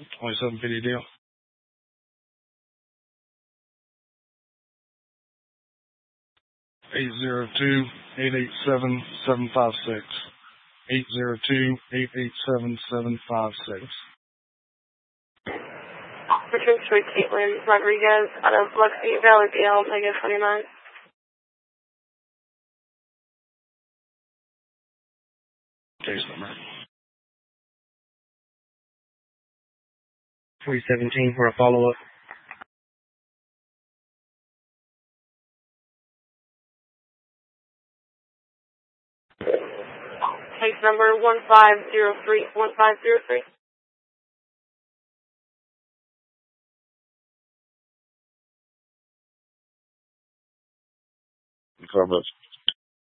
27 PD deal. Eight zero two 887-756. 802-887-756. Richard Street, Caitlin Rodriguez, out of Biloxi Valley, DL, negative 29. Case number. 317 for a follow-up. Case number 1503. Comments.